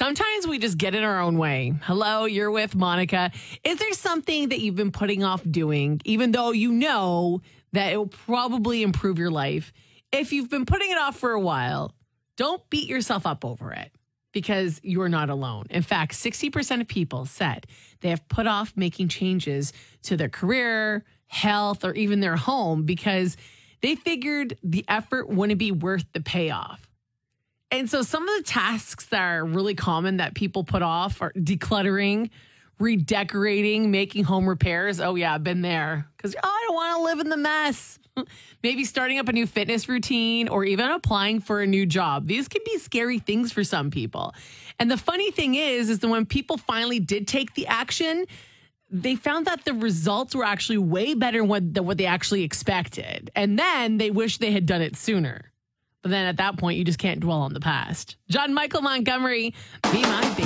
Sometimes we just get in our own way. Hello, you're with Monica. Is there something that you've been putting off doing, even though you know that it will probably improve your life? If you've been putting it off for a while, don't beat yourself up over it because you're not alone. In fact, 60% of people said they have put off making changes to their career, health, or even their home because they figured the effort wouldn't be worth the payoff. And so some of the tasks that are really common that people put off are decluttering, redecorating, making home repairs. Oh, yeah, I've been there because I don't want to live in the mess. Maybe starting up a new fitness routine or even applying for a new job. These can be scary things for some people. And the funny thing is that when people finally did take the action, they found that the results were actually way better than what they actually expected. And then they wish they had done it sooner. But then at that point, you just can't dwell on the past. John Michael Montgomery, Be My Baby.